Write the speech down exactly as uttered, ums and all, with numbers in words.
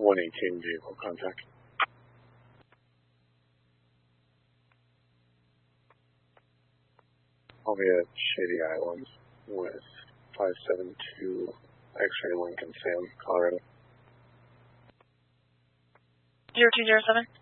one eighteen vehicle contact. I'll be at Shady Islands with five seven two X-ray Lincoln Sam, Colorado. zero two zero seven.